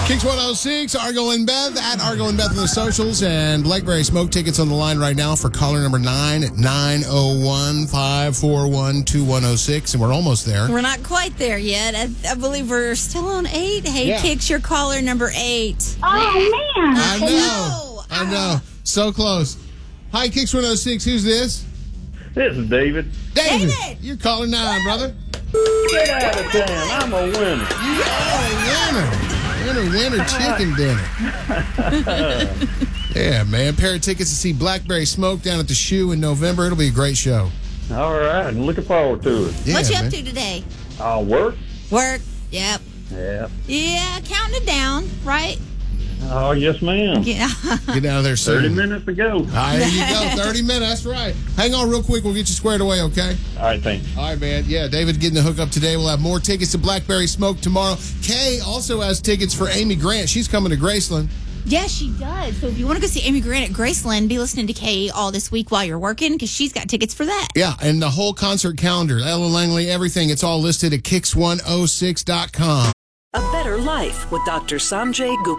Kicks 106, Argo and Beth at Argo and Beth on the socials, and Blackberry Smoke tickets on the line right now for caller number 9 at 901-541-2106, and we're almost there. We're not quite there yet. I believe we're still on 8. Hey, Yeah. Kicks, your caller number 8. Oh, man. I know. So close. Hi, Kicks 106. Who's this? This is David. David. David! You're caller 9, brother. Get out of town. I'm a winner. You are a winner. Winner, chicken dinner. Yeah, man. Pair of tickets to see Blackberry Smoke down at the Shoe in November. It'll be a great show. All right. I'm looking forward to it. Yeah, What you man. up to today? I'll work. Work. Yep. Yeah. Yeah, counting it down, right? Oh, yes, ma'am. Yeah. Get out of there soon. 30 minutes to go. There you go. 30 minutes. That's right. Hang on real quick. We'll get you squared away, okay? All right, thanks. All right, man. Yeah, David getting the hookup today. We'll have more tickets to Blackberry Smoke tomorrow. Kay also has tickets for Amy Grant. She's coming to Graceland. Yes, she does. So if you want to go see Amy Grant at Graceland, be listening to Kay all this week while you're working because she's got tickets for that. Yeah, and the whole concert calendar, Ella Langley, everything, it's all listed at Kicks106.com. A better life with Dr. Sanjay Gupta.